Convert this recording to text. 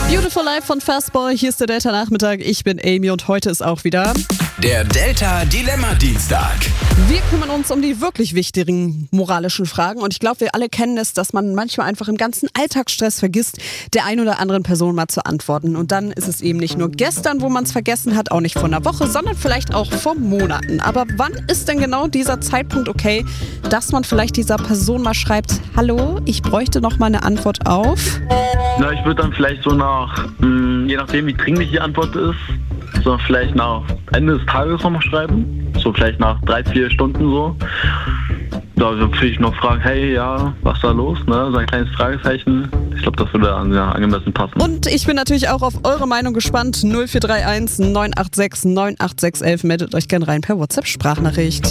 Beautiful Life von Fastboy, hier ist der Delta-Nachmittag. Ich bin Amy und heute ist auch wieder der Delta-Dilemma-Dienstag. Wir kümmern uns um die wirklich wichtigen moralischen Fragen und ich glaube, wir alle kennen es, dass man manchmal einfach im ganzen Alltagsstress vergisst, der ein oder anderen Person mal zu antworten. Und dann ist es eben nicht nur gestern, wo man es vergessen hat, auch nicht vor einer Woche, sondern vielleicht auch vor Monaten. Aber wann ist denn genau dieser Zeitpunkt okay, dass man vielleicht dieser Person mal schreibt, hallo, ich bräuchte noch mal eine Antwort auf? Na, ich würde dann vielleicht so je nachdem wie dringlich die Antwort ist, so vielleicht nach Ende des Tages nochmal schreiben. So vielleicht nach 3-4 Stunden so. Da würde ich noch fragen, hey, ja, was ist da los? Ne? So ein kleines Fragezeichen. Ich glaube, das würde dann angemessen passen. Und ich bin natürlich auch auf eure Meinung gespannt. 0431 986 98611. Meldet euch gerne rein per WhatsApp-Sprachnachricht.